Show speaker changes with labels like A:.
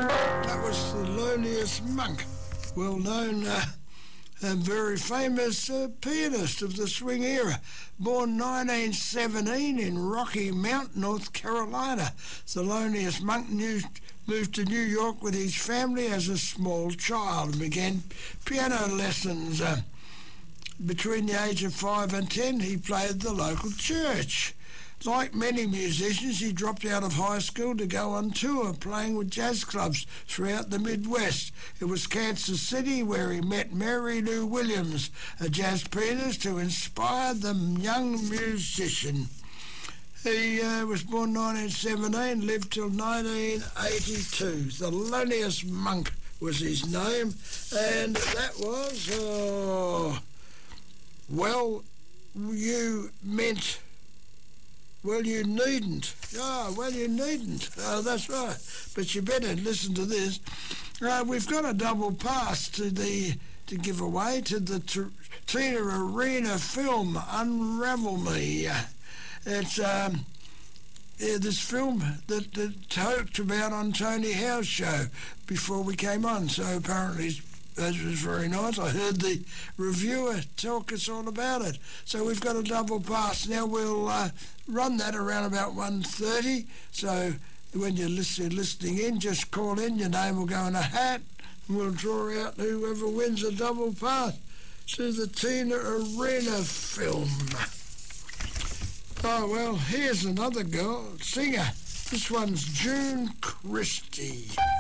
A: That was Thelonious Monk, well known and very famous pianist of the swing era. Born 1917 in Rocky Mount, North Carolina, Thelonious Monk moved to New York with his family as a small child and began piano lessons. Between the age of 5 and 10, he played the local church. Like many musicians, he dropped out of high school to go on tour, playing with jazz clubs throughout the Midwest. It was Kansas City where he met Mary Lou Williams, a jazz pianist who inspired the young musician. He was born 1917, lived till 1982. Thelonious Monk was his name, and that was, well, you meant... Well, you needn't. You needn't. That's right. But you better listen to this. We've got a double pass to give away to the Tina Arena film, Unravel Me. It's this film that talked about on Tony Howe's show before we came on. So apparently that was very nice. I heard the reviewer talk us all about it. So we've got a double pass. Now we'll run that around about 1:30. So when you're listening in, just call in. Your name will go in a hat, and we'll draw out whoever wins a double pass to the Tina Arena film. Oh, well, here's another girl, singer. This one's June Christie.